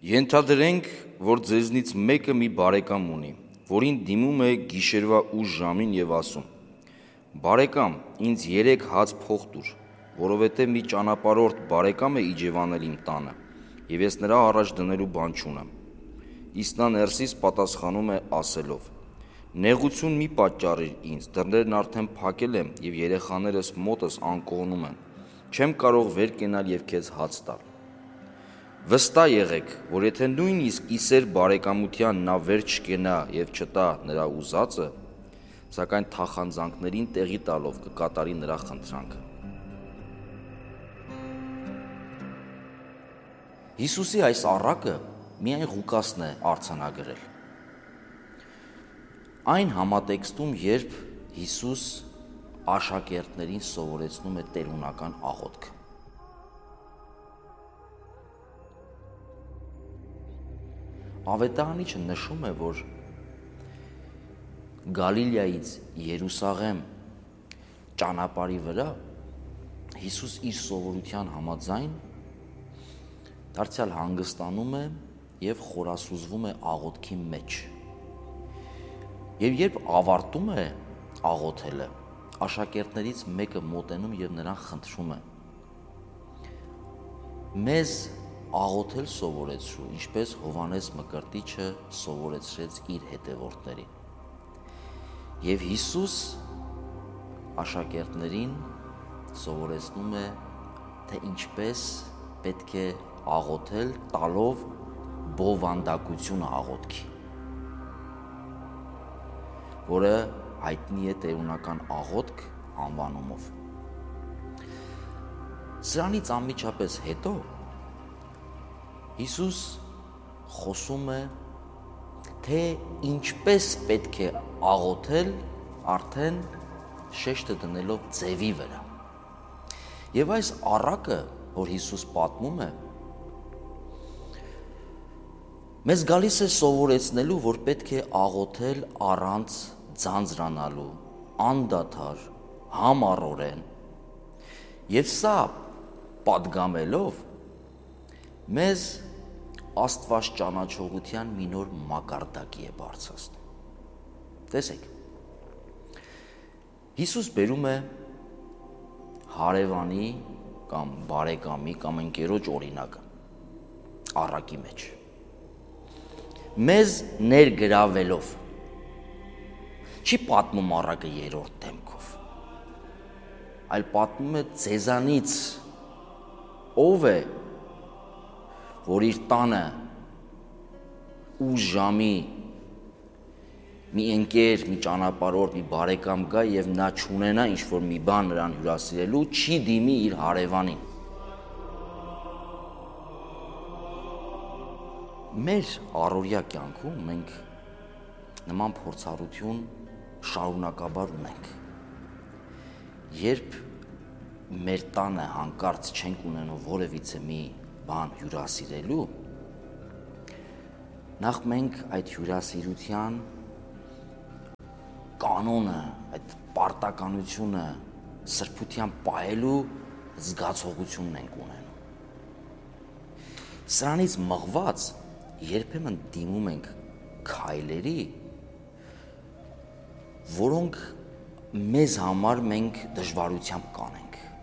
Ենթադրենք, որ ձեզնից մեկը մի բարեկամ ունի, որին դիմում է գիշերվա ուշ ժամին և ասում. «Բարեկամ, ինձ 3 հաց փող տուր, որովհետև մի ճանապարհորդ բարեկամ է իջևանել իմ տանը, և ես նրա առաջ դնելու բան չունեմ»։ Իսկ նա ներսից պատասխանում է ասելով. «Նեղություն մի պատճառիր ինձ, դռներն արդեն փակել եմ և երեխաներս մոտս անկողնում են, չեմ կարող վեր կենալ և քեզ հաց տալ»։ Վստահ եղեք, որ եթե նույնիսկ ի սեր բարեկամության նա վեր չկենա և չտա նրա ուզածը, սակայն թախանձանքներին տեղի տալով կկատարի նրա խնդրանքը։ Հիսուսի այս առակը միայն Ղուկասն է արձանագրել։ Այն համատեքստում, երբ Հիսուս աշակերտներին սովորեցնում է տերունական աղոթքը։ Ավետարանիչը նշում է, որ Գալիլեայից Երուսաղեմ ճանապարհի վրա Հիսուս իր սովորության համաձայն դարձյալ հանգստանում է և խորասուզվում է աղոթքի մեջ։ Եվ երբ ավարտում է աղոթելը, աշակերտներից մեկը մոտենում և նրան խնդրում է. «Մեզ աղոթել սովորեցրու, ինչպես Հովհաննես Մկրտիչը սովորեցրեց իր հետևորդներին»։ Եվ Հիսուս աշակերտներին սովորեցնում է, թե ինչպես պետք է աղոթել, տալով բովանդակությունը աղոթքի, որը հայտնի է տերունական աղոթք անվանումով։ Սրանից անմիջապես հետո Հիսուս խոսում է, թե ինչպես պետք է աղոթել, արդեն շեշտը դնելով ձևի վրա։ Եվ այս առակը, որ Հիսուս պատմում է, մեզ գալիս է սովորեցնելու, որ պետք է աղոթել առանց ձանձրանալու, անդադար, համառորեն, և սա պատգամելով մեզ Աստված ճանաչողության մի նոր մակարդակի է բարձրացնում։ Տեսեք, Հիսուս բերում է հարևանի կամ բարեկամի կամ ընկերոջ օրինակը առակի մեջ, մեզ ներգրավելով, չի պատմում առակը երրորդ դեմքով, այլ պատմում է ձեզանից ով է, որ իր տանը ուշ ժամի մի ընկեր, մի ճանապարհորդ, մի բարեկամ գա և նա չունենա ինչ-որ մի բան նրան հյուրասիրելու, չի դիմի իր հարևանին։ Մեր առօրյա կյանքում մենք նման փորձառություն շարունակաբար ունենք։ Երբ մեր տանը հանկարծ չենք ունենում որևիցե մի բան հյուրասիրելու, նախ մենք այդ հյուրասիրության կանոնը, այդ պարտականությունը սրբությամբ պահելու զգացողությունն ենք ունենում։ Սրանից մղված երբեմն դիմում ենք քայլերի, որոնք մեզ համար մենք դժվարությամբ կանենք։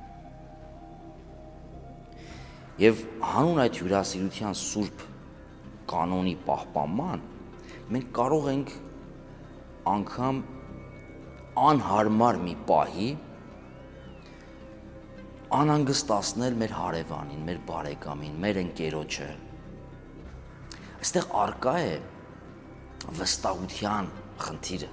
Եվ հանուն այդ հյուրասիրության սուրբ կանոնի պահպանման մենք կարող ենք անգամ անհարմար մի պահի անհանգստացնել մեր հարևանին, մեր բարեկամին, մեր ընկերոջը։ Այստեղ առկա է վստահության խնդիրը։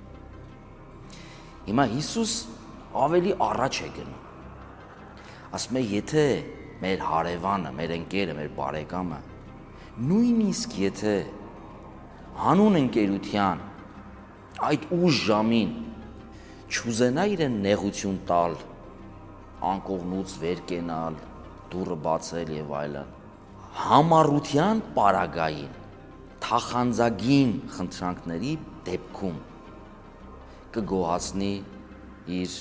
Հիմա Հիսուս ավելի առաջ է գնում, ասում է, եթե մեր հարևանը, մեր ընկերը, մեր բարեկամը, նույնիսկ եթե հանուն ընկերության այդ ուշ ժամին չուզենա իրեն նեղություն տալ, անկողնուց վեր կենալ, դուռը բացել և այլն, համառության պարագային, թախանձագին խնդրանքների դեպքում կգոհացնի իր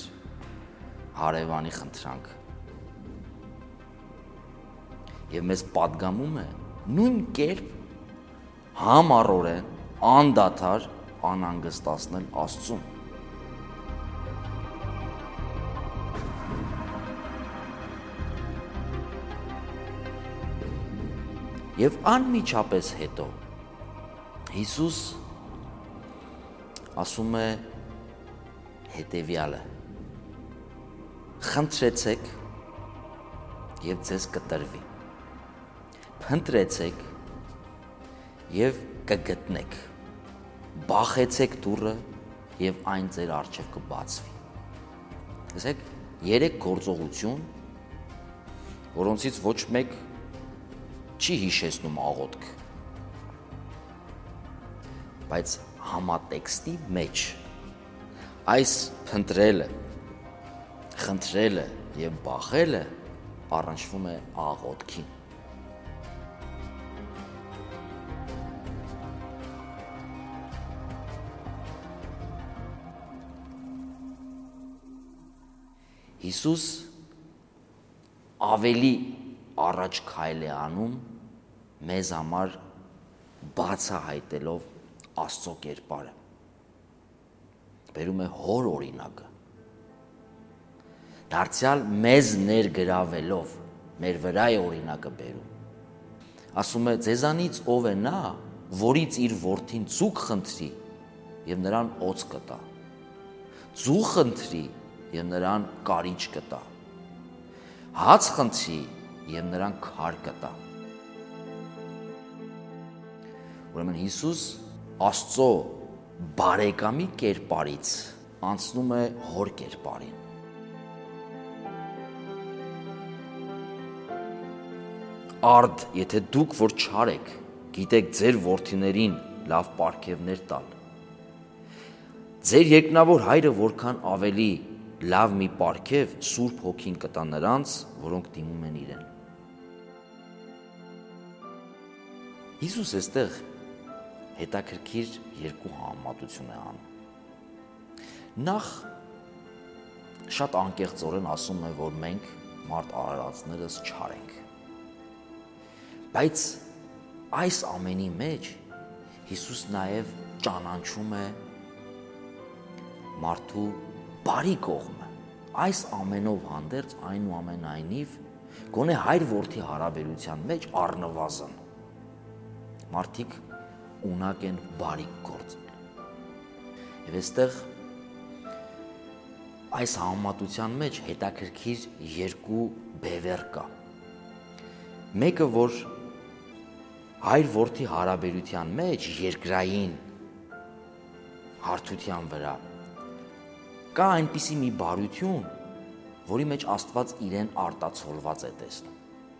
հարևանի խնդրանքը։ Եվ մեզ պատգամում է նույն կերպ համառորեն անդադար անհանգստացնել Աստծուն։ Եվ անմիջապես հետո Հիսուս ասում է հետևյալը. խնդրեցեք և ձեզ կտրվի, փնտրեցեք և կգտնեք, բախեցեք դուռը և այն ձեր առջև կբացվի։ Տեսեք, 3 գործողություն, որոնցից ոչ մեկ չի հիշեցնում աղոթք, բայց համատեքստի մեջ այս փնտրելը, խնդրելը և բախելը առնչվում է աղոթքին։ Հիսուս ավելի առաջ քայլ է անում մեզ համար բացահայտելով Աստծո կերպարը։ Բերում է հոր օրինակը։ Դարձյալ մեզ ներգրավելով մեր վրա է օրինակը բերում։ Ասում է, ձեզանից ով է նա, որից իր որդին ձուկ խնդրի և նրան օձ կտա, ձու խնդրի և նրան կարիճ կտա, հաց խնդրի և նրան քար կտա։ Ուրեմն Հիսուս Աստծո բարեկամի կերպարից անցնում է հոր կերպարին։ Արդ, եթե դուք, որ չար եք, գիտեք ձեր որդիներին լավ պարգևներ տալ, ձեր երկնավոր Հայրը որքան ավելի լավ մի պարգև Սուրբ Հոգին կտա նրանց, որոնք դիմում են իրեն։ Հիսուս այստեղ հետաքրքիր 2 համեմատություն է անում։ Նախ շատ անկեղծորեն ասում է, որ մենք մարդ արարածներս չար ենք։ Բայց այս ամենի մեջ Հիսուս նաև ճանաչում է մարդու բարի կողմը։ Այս ամենով հանդերձ այնուամենայնիվ գոնե հայր-որդի հարաբերության մեջ առնվազն մարդիկ ունակ են բարիք գործել։ Եվ այստեղ այս համեմատության մեջ հետաքրքիր 2 բևեռ կա։ Մեկը, որ հայր-որդի հարաբերության մեջ երկրային հարթության վրա կա այնպիսի մի բարություն, որի մեջ Աստված իրեն արտացոլված է տեսնում։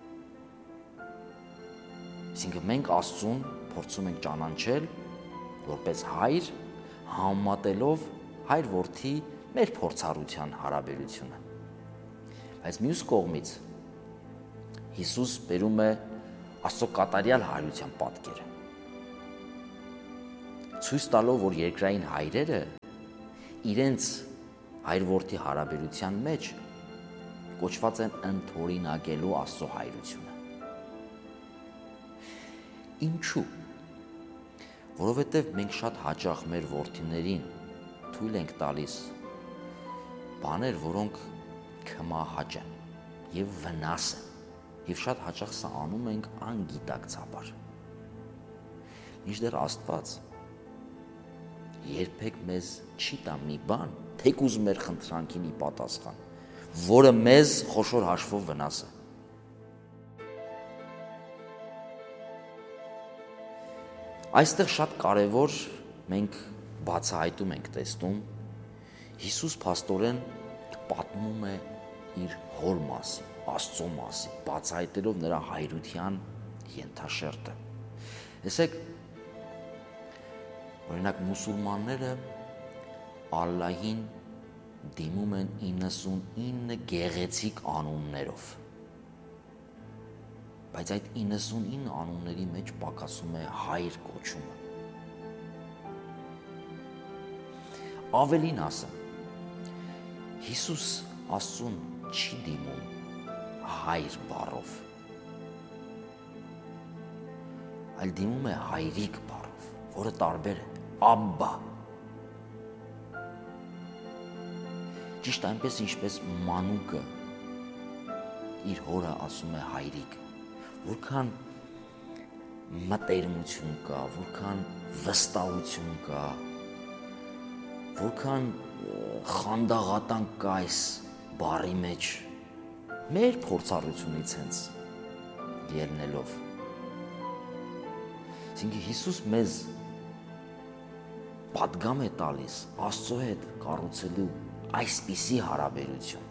Այսինքն մենք Աստծուն փորձում ենք ճանաչել որպես հայր, համեմատելով հայր-որդի մեր փորձառության հարաբերությունը։ Բայց մյուս կողմից Հիսուս բերում է Աստծո կատարյալ հայրության պատկերը, ցույց տալով, որ երկրային հայրերը իրենց հայր-որդի հարաբերության մեջ կոչված են ընդօրինակելու Աստծո հայրությունը։ Ինչու՞։ Որովհետև մենք շատ հաճախ մեր որդիներին թույլ ենք տալիս բաներ, որոնք քմահաճ են և վնաս են, և շատ հաճախ սա անում ենք անգիտակցաբար։ Մինչդեռ Աստված երբեք մեզ չի տա մի բան, թեկուզ մեր խնդրանքին ի պատասխան, որը մեզ խոշոր հաշվով վնաս է։ Այստեղ շատ կարևոր մենք բացահայտում ենք տեսնում, Հիսուս փաստորեն պատմում է իր հոր մասին, Աստծո մասին, բացահայտելով նրա հայրության ենթաշերտը։ Տեսեք, օրինակ մուսուլմանները Ալլահին դիմում են 99 գեղեցիկ անուններով, բայց այդ 99 անունների մեջ պակասում է հայր կոչումը։ Ավելին ասեմ, Հիսուս Աստծուն չի դիմում հայր բառով, այլ դիմում է հայրիկ բառով, որը տարբեր է, Աբբա։ Ճիշտ այնպես ինչպես մանուկը իր հորը ասում է հայրիկ, որքան մտերմություն կա, որքան վստահություն կա, որքան խանդաղատանք կա այս բառի մեջ, մեր փորձառությունից հենց ելնելով։ Այսինքն Հիսուս մեզ պատգամ է տալիս Աստծո հետ կառուցելու այսպիսի հարաբերություն,